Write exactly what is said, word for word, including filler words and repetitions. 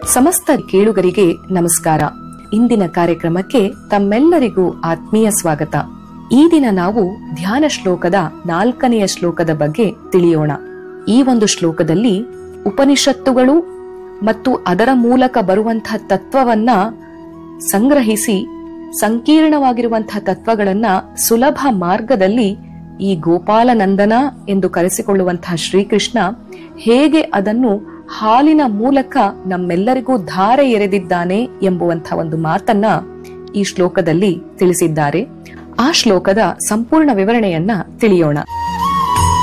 ಸಮಸ್ತ ಕೇಳುಗರಿಗೆ ನಮಸ್ಕಾರ. ಇಂದಿನ ಕಾರ್ಯಕ್ರಮಕ್ಕೆ ತಮ್ಮೆಲ್ಲರಿಗೂ ಆತ್ಮೀಯ ಸ್ವಾಗತ. ಈ ದಿನ ನಾವು ಧ್ಯಾನ ಶ್ಲೋಕದ ನಾಲ್ಕನೆಯ ಶ್ಲೋಕದ ಬಗ್ಗೆ ತಿಳಿಯೋಣ. ಈ ಒಂದು ಶ್ಲೋಕದಲ್ಲಿ ಉಪನಿಷತ್ತುಗಳು ಮತ್ತು ಅದರ ಮೂಲಕ ಬರುವಂತಹ ತತ್ವವನ್ನ ಸಂಗ್ರಹಿಸಿ ಸಂಕೀರ್ಣವಾಗಿರುವಂತಹ ತತ್ವಗಳನ್ನ ಸುಲಭ ಮಾರ್ಗದಲ್ಲಿ ಈ ಗೋಪಾಲನಂದನ ಎಂದು ಕರೆಸಿಕೊಳ್ಳುವಂತಹ ಶ್ರೀಕೃಷ್ಣ ಹೇಗೆ ಅದನ್ನು ಹಾಲಿನ ಮೂಲಕ ನಮ್ಮೆಲ್ಲರಿಗೂ ಧಾರೆ ಎರೆದಿದ್ದಾನೆ ಎಂಬುವಂತಹ ಒಂದು ಮಾತನ್ನ ಈ ಶ್ಲೋಕದಲ್ಲಿ ತಿಳಿಸಿದ್ದಾರೆ. ಆ ಶ್ಲೋಕದ ಸಂಪೂರ್ಣ ವಿವರಣೆಯನ್ನ ತಿಳಿಯೋಣ.